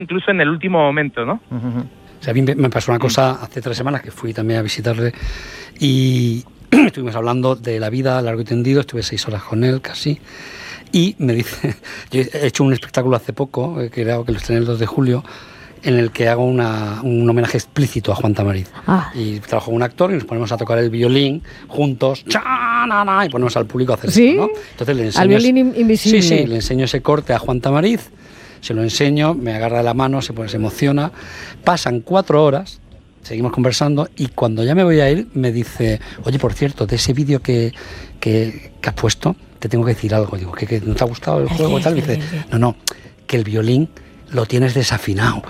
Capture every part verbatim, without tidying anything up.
incluso en el último momento, ¿no? Uh-huh. O sea, a mí me pasó una cosa hace tres semanas que fui también a visitarle y estuvimos hablando de la vida largo y tendido, estuve seis horas con él casi, y me dice, yo he hecho un espectáculo hace poco, que era que lo estrené el dos de julio, en el que hago una, un homenaje explícito a Juan Tamariz. Ah. Y trabajo con un actor y nos ponemos a tocar el violín juntos, y ponemos al público a hacer ¿Sí? esto, ¿no? Entonces le enseño, al violín invisible. Sí, sí, le enseño ese corte a Juan Tamariz, se lo enseño, me agarra la mano, se, pone, se emociona, pasan cuatro horas, seguimos conversando y cuando ya me voy a ir me dice, oye, por cierto, de ese vídeo que, que, que has puesto, te tengo que decir algo. Digo, ¿qué, qué no te ha gustado el juego y tal? Y dice, no, no, que el violín lo tienes desafinado.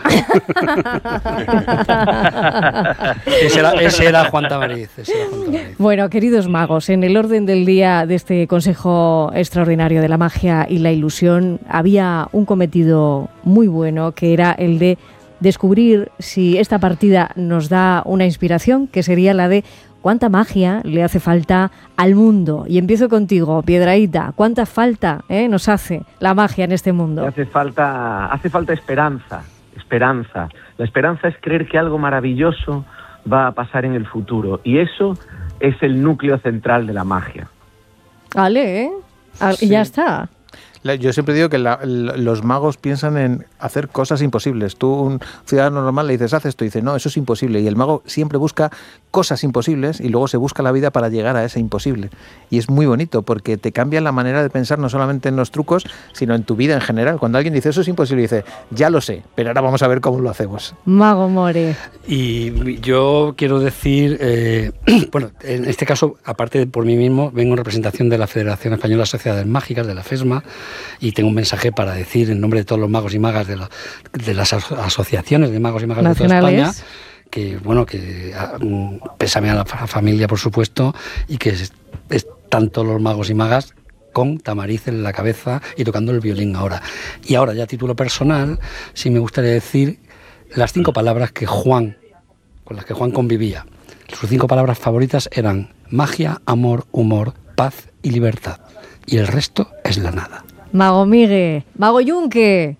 ese, era, ese era Juan Tamariz, ese era Juan Tamariz. Bueno, queridos magos, en el orden del día de este Consejo Extraordinario de la Magia y la Ilusión había un cometido muy bueno, que era el de descubrir si esta partida nos da una inspiración, que sería la de cuánta magia le hace falta al mundo. Y empiezo contigo, Piedrahita. ¿Cuánta falta eh, nos hace la magia en este mundo? Hace falta, hace falta esperanza, esperanza. La esperanza es creer que algo maravilloso va a pasar en el futuro. Y eso es el núcleo central de la magia. Vale, ¿eh? Sí. Ya está. Yo siempre digo que la, los magos piensan en hacer cosas imposibles. Tú, un ciudadano normal, le dices, haz esto, y dice, no, eso es imposible. Y el mago siempre busca cosas imposibles y luego se busca la vida para llegar a ese imposible. Y es muy bonito porque te cambia la manera de pensar no solamente en los trucos, sino en tu vida en general. Cuando alguien dice, eso es imposible, dice, ya lo sé, pero ahora vamos a ver cómo lo hacemos. Mago More. Y yo quiero decir, eh, bueno, en este caso, aparte de por mí mismo, vengo en representación de la Federación Española de Sociedades Mágicas, de la FESMA, y tengo un mensaje para decir en nombre de todos los magos y magas de, lo, de las asociaciones de magos y magas de toda España, que bueno, que um, pésame a la familia, por supuesto, y que es, están todos los magos y magas con Tamariz en la cabeza y tocando el violín ahora. Y ahora, ya a título personal, sí me gustaría decir las cinco palabras que Juan, con las que Juan convivía. Sus cinco palabras favoritas eran magia, amor, humor, paz y libertad. Y el resto es la nada. Mago Migue, Mago Yunque.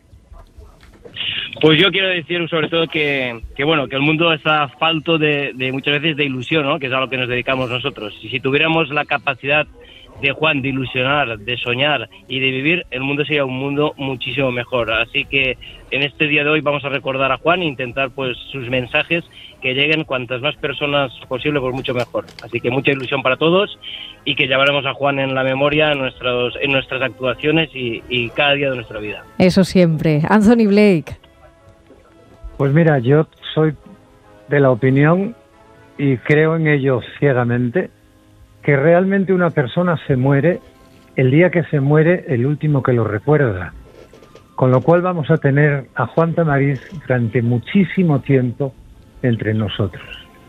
Pues yo quiero decir sobre todo que, que bueno, que el mundo está falto de, de muchas veces de ilusión, ¿no? Que es a lo que nos dedicamos nosotros. Y si tuviéramos la capacidad de Juan de ilusionar, de soñar y de vivir, el mundo sería un mundo muchísimo mejor. Así que en este día de hoy vamos a recordar a Juan e intentar pues sus mensajes que lleguen cuantas más personas posible, pues mucho mejor. Así que mucha ilusión para todos y que llevaremos a Juan en la memoria en, nuestros, en nuestras actuaciones y, y cada día de nuestra vida. Eso siempre. Anthony Blake. Pues mira, yo soy de la opinión y creo en ello ciegamente, que realmente una persona se muere el día que se muere el último que lo recuerda. Con lo cual vamos a tener a Juan Tamariz durante muchísimo tiempo entre nosotros.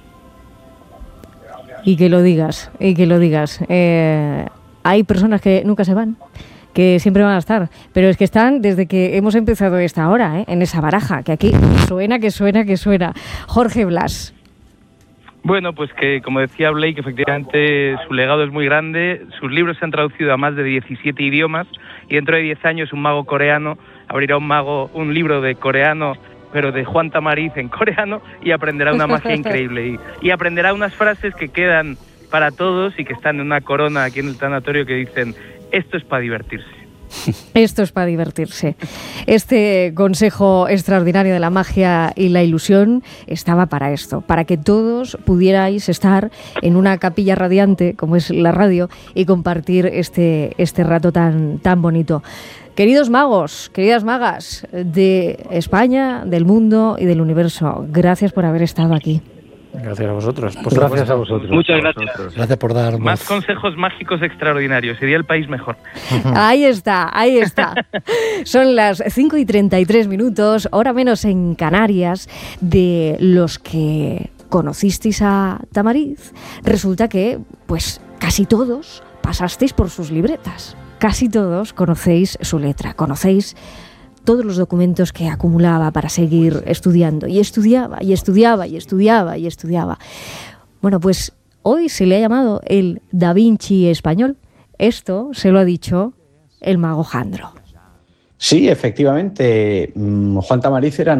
Y que lo digas, y que lo digas. Eh, hay personas que nunca se van, que siempre van a estar, pero es que están desde que hemos empezado esta hora, ¿eh? En esa baraja, que aquí suena, que suena, que suena. Jorge Blas. Bueno, pues que, como decía Blake, efectivamente su legado es muy grande, sus libros se han traducido a más de diecisiete idiomas y dentro de diez años un mago coreano abrirá un mago un libro de coreano, pero de Juan Tamariz en coreano, y aprenderá una magia increíble y, y aprenderá unas frases que quedan para todos y que están en una corona aquí en el tanatorio que dicen, esto es para divertirse. Esto es para divertirse. Este Consejo Extraordinario de la Magia y la Ilusión estaba para esto, para que todos pudierais estar en una capilla radiante, como es la radio, y compartir este, este rato tan, tan bonito. Queridos magos, queridas magas de España, del mundo y del universo, gracias por haber estado aquí. Gracias a vosotros. Por gracias a vosotros. Muchas gracias. Gracias por dar más voz. Consejos mágicos extraordinarios. Sería el país mejor. Ahí está, ahí está. Son las cinco y treinta y tres minutos, hora menos en Canarias. De los que conocisteis a Tamariz, resulta que, pues, casi todos pasasteis por sus libretas. Casi todos conocéis su letra, conocéis todos los documentos que acumulaba para seguir estudiando. Y estudiaba, y estudiaba, y estudiaba, y estudiaba. Bueno, pues hoy se le ha llamado el Da Vinci español. Esto se lo ha dicho el mago Jandro. Sí, efectivamente. Juan Tamariz era